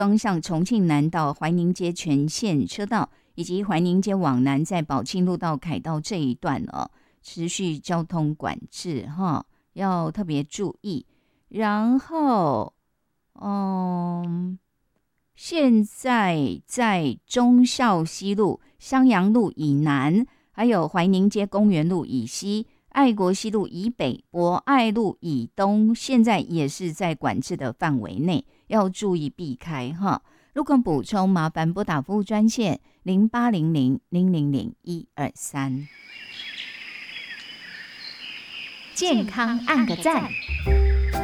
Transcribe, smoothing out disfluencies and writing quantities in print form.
方向重庆南到怀宁街全线车道，以及怀宁街往南在宝庆路到凯道这一段持续交通管制要特别注意。然后现在在忠孝西路、襄阳路以南，还有怀宁街公园路以西、爱国西路以北、博爱路以东，现在也是在管制的范围内，要注意避开如果补充，麻烦拨打服务专线0800-000-123。 健康按个赞。